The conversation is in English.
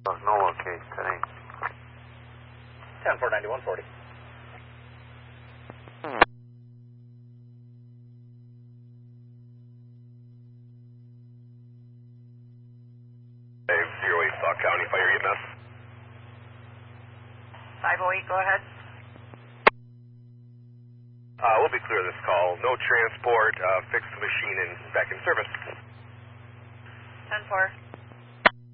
No locate today. 10-491-40. Hey, 08 Sauk County Fire EMS. 508, go ahead. We'll be clear of this call. No transport, fix the machine and back in service. 10-4.